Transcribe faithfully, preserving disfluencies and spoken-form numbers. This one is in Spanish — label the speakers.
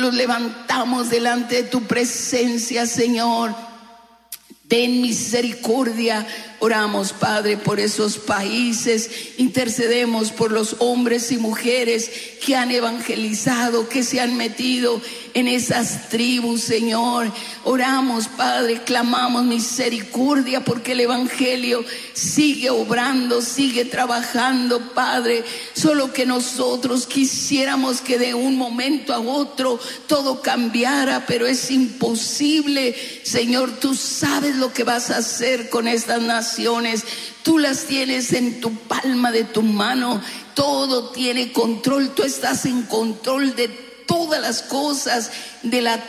Speaker 1: nos levantamos delante de tu presencia, Señor. Ten misericordia. Oramos, Padre, por esos países. Intercedemos por los hombres y mujeres que han evangelizado, que se han metido en esas tribus, Señor. Oramos, Padre, clamamos misericordia porque el evangelio sigue obrando, sigue trabajando, Padre. Solo que nosotros quisiéramos que de un momento a otro todo cambiara, pero es imposible. Señor, tú sabes lo que vas a hacer con estas naciones. Tú las tienes en tu palma de tu mano. Todo tiene control. Tú estás en control de todas las cosas de la tierra.